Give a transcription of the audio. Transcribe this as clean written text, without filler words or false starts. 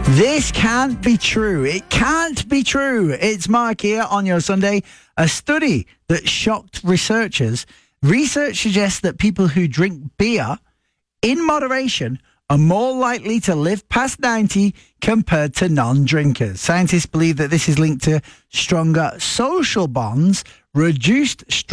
This can't be true. It can't be true. It's Mark here on your Sunday. A study that shocked researchers. Research suggests that people who drink beer in moderation are more likely to live past 90 compared to non-drinkers. Scientists believe that this is linked to stronger social bonds, reduced stress,